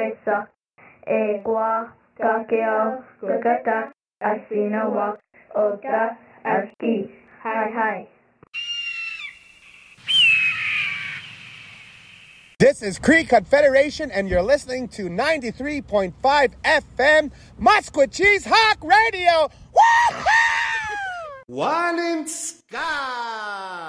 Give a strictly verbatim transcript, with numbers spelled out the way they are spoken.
esa e gua kakeo wakata asina wa ota aski. Hi hi. This is Cree Confederation, and you're listening to ninety-three point five F M Musquecheese Hawk Radio. Woo-hoo! One in Sky.